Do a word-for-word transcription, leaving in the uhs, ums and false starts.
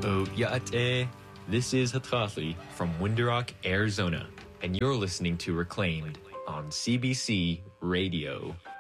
Oh, ya'ate. This is Hatrathli from Window Rock, Arizona, and you're listening to Reclaimed on C B C Radio.